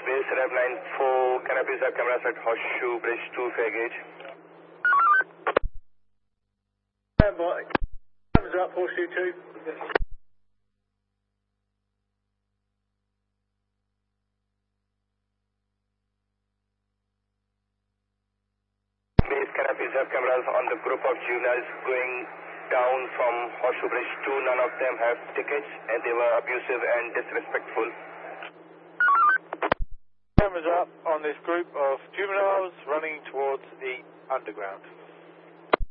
Base Rev 94, can I please have cameras at Horseshoe Bridge 2 fair gauge? Cameras up, Horseshoe 2. Please, can I please have cameras on the group of juveniles going down from Horseshoe Bridge 2? None of them have tickets and they were abusive and disrespectful. Cameras up on this group of juveniles running towards the underground.